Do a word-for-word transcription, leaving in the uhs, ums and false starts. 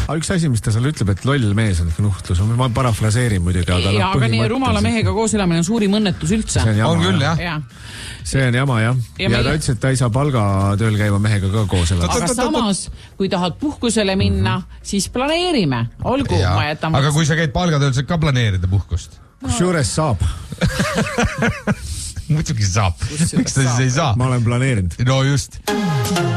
aga üks asi, mis ta seal ütleb, et loll mees on nuhtlus, ma parafraseerin muidugi, aga ja, aga nii rumala mehega koos elamine on suurim õnnetus üldse. See on jama, on küll, jah. Ja. See on jama, jah. Ja, ja ta ütles, et ta ei saa palgatööl käiva mehega ka koos elada. Aga samas, kui tahad puhkusele minna, mm-hmm. siis planeerime. Olgu, ja. ma jätan... Aga kui sa käid palgatööl, saad ka planeerida puhkust? Kus juures saab? Muidugi saab. Miks ta siis ei saa? Ma olen planeerinud. No just.